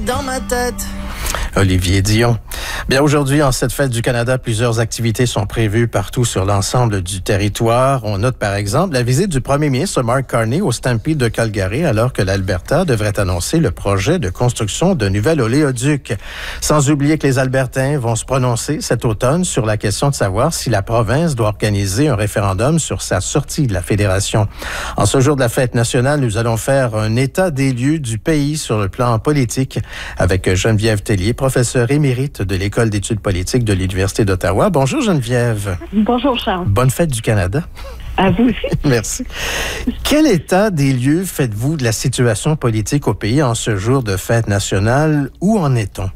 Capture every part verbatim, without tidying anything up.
dans ma tête. Olivier Dion. Bien, aujourd'hui, en cette fête du Canada, plusieurs activités sont prévues partout sur l'ensemble du territoire. On note, par exemple, la visite du premier ministre Mark Carney au Stampede de Calgary, alors que l'Alberta devrait annoncer le projet de construction d'un nouvel oléoduc. Sans oublier que les Albertains vont se prononcer cet automne sur la question de savoir si la province doit organiser un référendum sur sa sortie de la Fédération. En ce jour de la fête nationale, nous allons faire un état des lieux du pays sur le plan politique avec Geneviève Tellier, professeure émérite de l'École d'études politiques de l'Université d'Ottawa. Bonjour Geneviève. Bonjour Charles. Bonne fête du Canada. À vous aussi. Merci. Quel état des lieux faites-vous de la situation politique au pays en ce jour de fête nationale? Où en est-on?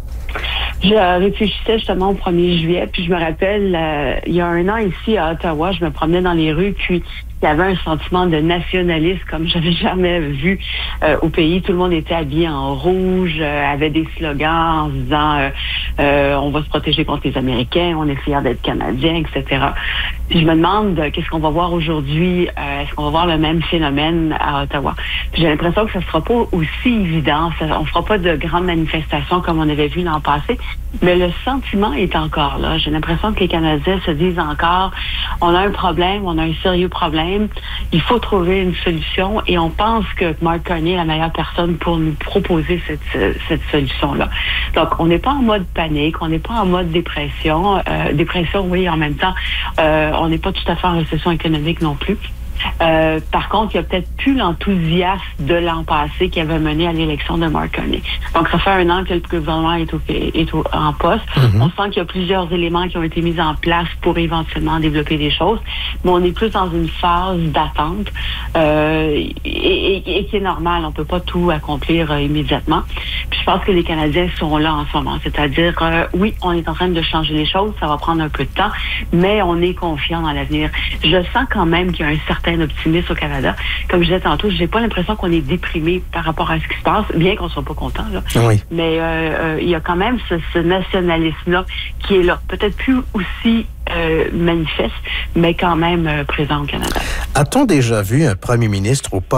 Je réfléchissais justement au premier juillet, puis je me rappelle, euh, il y a un an ici à Ottawa, je me promenais dans les rues, puis il y avait un sentiment de nationalisme comme j'avais jamais vu euh, au pays. Tout le monde était habillé en rouge, euh, avait des slogans en se disant euh, euh, on va se protéger contre les Américains, on est fiers d'être Canadiens, et cetera. Puis je me demande euh, qu'est-ce qu'on va voir aujourd'hui. Euh, est-ce qu'on va voir le même phénomène à Ottawa? Puis j'ai l'impression que ça sera pas aussi évident. Ça, on fera pas de grandes manifestations comme on avait vu l'an passé, mais le sentiment est encore là. J'ai l'impression que les Canadiens se disent encore on a un problème, on a un sérieux problème. Il faut trouver une solution et on pense que Mark Carney est la meilleure personne pour nous proposer cette, cette solution-là. Donc, on n'est pas en mode panique, on n'est pas en mode dépression. Euh, dépression, oui, en même temps, euh, on n'est pas tout à fait en récession économique non plus. Euh, par contre, il n'y a peut-être plus l'enthousiasme de l'an passé qui avait mené à l'élection de Mark Carney. Donc, ça fait un an que le gouvernement est, au, est au, en poste. Mm-hmm. On sent qu'il y a plusieurs éléments qui ont été mis en place pour éventuellement développer des choses, mais on est plus dans une phase d'attente euh, et, et, et qui est normale. On ne peut pas tout accomplir euh, immédiatement. Puis, je pense que les Canadiens sont là en ce moment. C'est-à-dire, euh, oui, on est en train de changer les choses, ça va prendre un peu de temps, mais on est confiant dans l'avenir. Je sens quand même qu'il y a un certain optimiste au Canada. Comme je disais tantôt, j'ai pas l'impression qu'on est déprimé par rapport à ce qui se passe, bien qu'on soit pas content, là. Oui. Mais euh, euh, il y a quand même ce, ce nationalisme-là qui est là. Peut-être plus aussi euh, manifeste, mais quand même euh, présent au Canada. A-t-on déjà vu un premier ministre au